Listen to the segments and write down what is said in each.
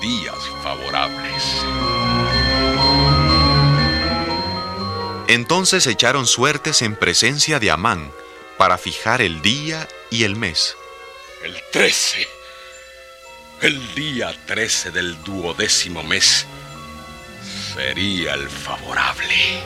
días favorables. Entonces echaron suertes en presencia de Amán para fijar el día y el mes. El 13. El día 13 del 12º mes sería el favorable.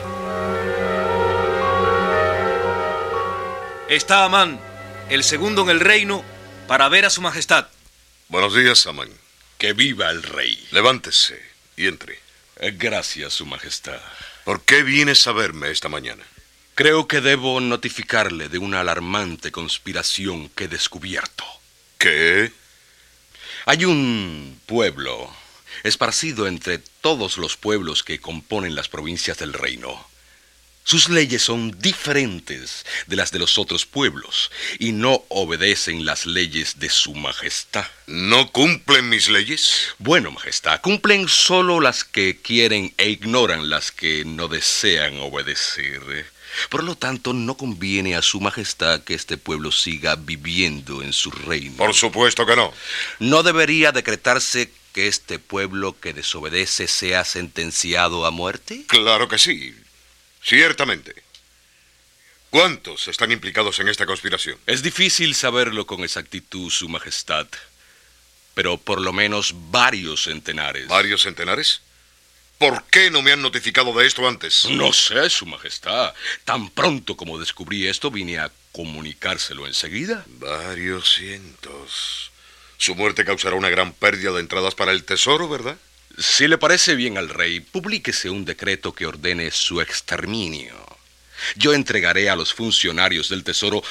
Está Amán, el segundo en el reino, para ver a su majestad. Buenos días, Amán. Que viva el rey. Levántese y entre. Gracias, su majestad. ¿Por qué vienes a verme esta mañana? Creo que debo notificarle de una alarmante conspiración que he descubierto. ¿Qué? Hay un pueblo esparcido entre todos los pueblos que componen las provincias del reino. Sus leyes son diferentes de las de los otros pueblos y no obedecen las leyes de su majestad. ¿No cumplen mis leyes? Bueno, majestad, cumplen solo las que quieren e ignoran las que no desean obedecer. Por lo tanto, no conviene a su majestad que este pueblo siga viviendo en su reino. Por supuesto que no. ¿No debería decretarse que este pueblo que desobedece sea sentenciado a muerte? Claro que sí. Ciertamente. ¿Cuántos están implicados en esta conspiración? Es difícil saberlo con exactitud, su majestad, pero por lo menos varios centenares. ¿Varios centenares? ¿Por qué no me han notificado de esto antes? No sé, su majestad. Tan pronto como descubrí esto, vine a comunicárselo enseguida. Varios cientos. Su muerte causará una gran pérdida de entradas para el tesoro, ¿verdad? Si le parece bien al rey, publíquese un decreto que ordene su exterminio. Yo entregaré a los funcionarios del tesoro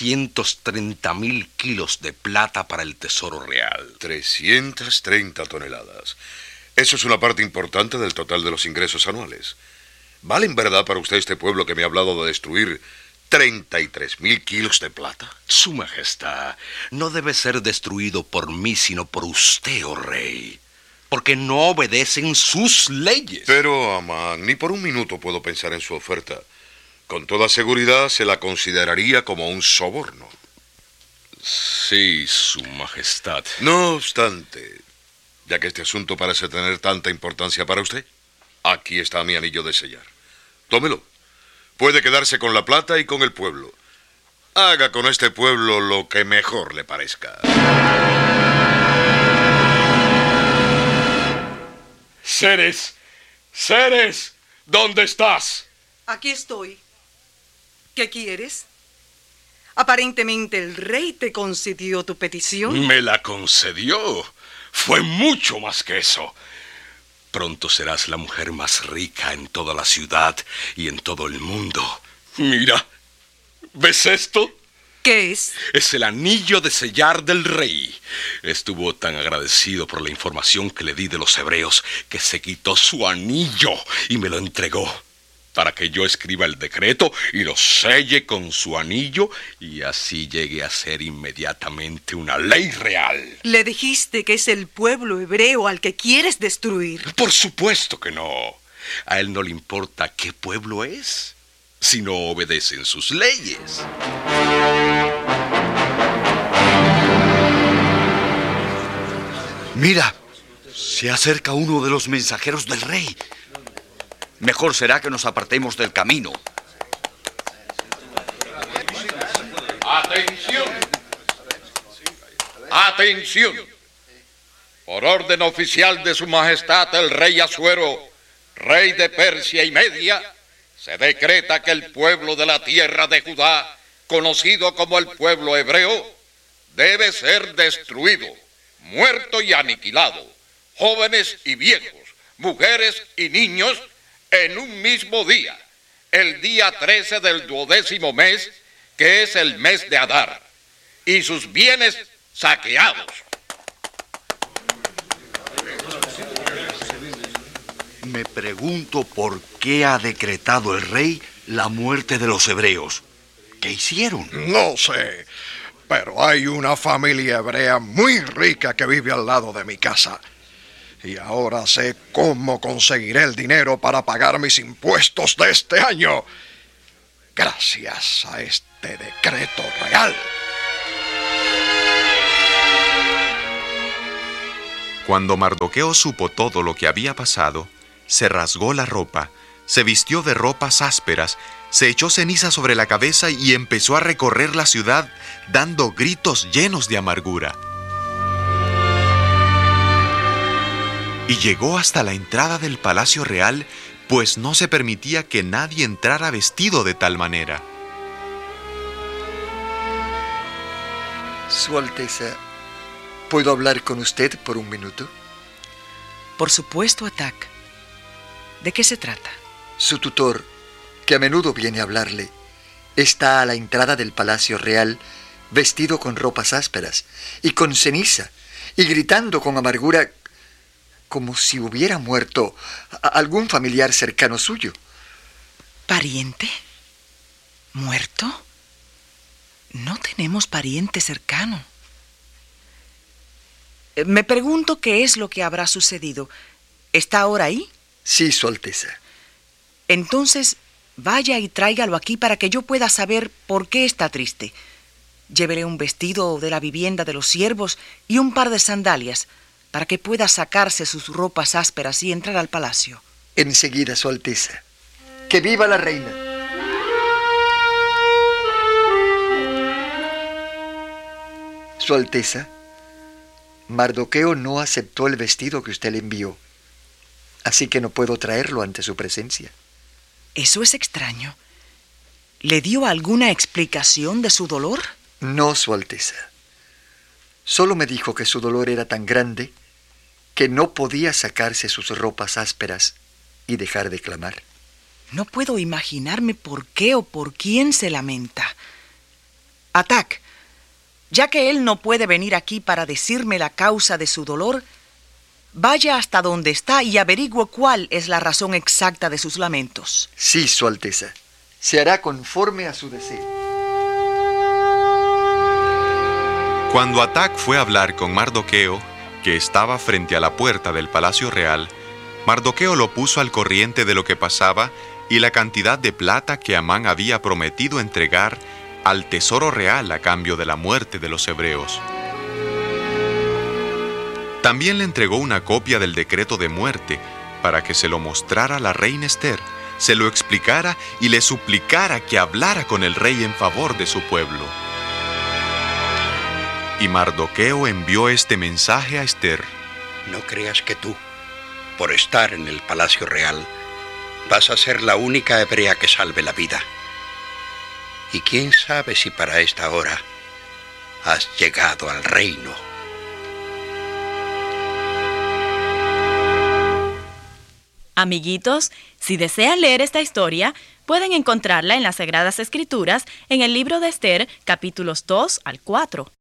330,000 kilos de plata para el tesoro real. 330 toneladas. Eso es una parte importante del total de los ingresos anuales. ¿Vale en verdad para usted este pueblo que me ha hablado de destruir 33,000 kilos de plata? Su majestad, no debe ser destruido por mí, sino por usted, oh rey. Porque no obedecen sus leyes. Pero, Amán, ni por un minuto puedo pensar en su oferta. Con toda seguridad se la consideraría como un soborno. Sí, su majestad. No obstante, ya que este asunto parece tener tanta importancia para usted, aquí está mi anillo de sellar. Tómelo. Puede quedarse con la plata y con el pueblo. Haga con este pueblo lo que mejor le parezca. Ceres, ¿dónde estás? Aquí estoy. ¿Qué quieres? Aparentemente el rey te concedió tu petición. Me la concedió. Fue mucho más que eso. Pronto serás la mujer más rica en toda la ciudad y en todo el mundo. Mira, ¿ves esto? ¿Qué es? Es el anillo de sellar del rey. Estuvo tan agradecido por la información que le di de los hebreos que se quitó su anillo y me lo entregó para que yo escriba el decreto y lo selle con su anillo y así llegue a ser inmediatamente una ley real. Le dijiste que es el pueblo hebreo al que quieres destruir. Por supuesto que no. A él no le importa qué pueblo es, si no obedecen sus leyes. Mira, se acerca uno de los mensajeros del rey. Mejor será que nos apartemos del camino. ¡Atención! ¡Atención! Por orden oficial de su majestad el rey Asuero, rey de Persia y Media, se decreta que el pueblo de la tierra de Judá, conocido como el pueblo hebreo, debe ser destruido, muerto y aniquilado, jóvenes y viejos, mujeres y niños, en un mismo día, el día 13 del 12º mes, que es el mes de Adar, y sus bienes saqueados. Me pregunto por qué ha decretado el rey la muerte de los hebreos. ¿Qué hicieron? No sé, pero hay una familia hebrea muy rica que vive al lado de mi casa. Y ahora sé cómo conseguiré el dinero para pagar mis impuestos de este año. Gracias a este decreto real. Cuando Mardoqueo supo todo lo que había pasado, se rasgó la ropa, se vistió de ropas ásperas, se echó ceniza sobre la cabeza y empezó a recorrer la ciudad dando gritos llenos de amargura. Y llegó hasta la entrada del palacio real, pues no se permitía que nadie entrara vestido de tal manera. Su Alteza, ¿puedo hablar con usted por un minuto? Por supuesto, Atak. ¿De qué se trata? Su tutor, que a menudo viene a hablarle, está a la entrada del palacio real, vestido con ropas ásperas y con ceniza, y gritando con amargura como si hubiera muerto algún familiar cercano suyo. ¿Pariente? ¿Muerto? No tenemos pariente cercano. Me pregunto qué es lo que habrá sucedido. ¿Está ahora ahí? Sí, Su Alteza. Entonces, vaya y tráigalo aquí para que yo pueda saber por qué está triste. Llévele un vestido de la vivienda de los siervos y un par de sandalias, para que pueda sacarse sus ropas ásperas y entrar al palacio. Enseguida, Su Alteza. ¡Que viva la reina! Su Alteza, Mardoqueo no aceptó el vestido que usted le envió, así que no puedo traerlo ante su presencia. Eso es extraño. ¿Le dio alguna explicación de su dolor? No, Su Alteza. Solo me dijo que su dolor era tan grande que no podía sacarse sus ropas ásperas y dejar de clamar. No puedo imaginarme por qué o por quién se lamenta. Atak, ya que él no puede venir aquí para decirme la causa de su dolor, vaya hasta donde está y averigüe cuál es la razón exacta de sus lamentos. Sí, Su Alteza. Se hará conforme a su deseo. Cuando Atak fue a hablar con Mardoqueo, que estaba frente a la puerta del palacio real, Mardoqueo lo puso al corriente de lo que pasaba y la cantidad de plata que Amán había prometido entregar al tesoro real a cambio de la muerte de los hebreos. También le entregó una copia del decreto de muerte para que se lo mostrara a la reina Ester, se lo explicara y le suplicara que hablara con el rey en favor de su pueblo. Y Mardoqueo envió este mensaje a Ester. No creas que tú, por estar en el palacio real, vas a ser la única hebrea que salve la vida. Y quién sabe si para esta hora has llegado al reino. Amiguitos, si desean leer esta historia, pueden encontrarla en las Sagradas Escrituras en el libro de Ester, capítulos 2 al 4.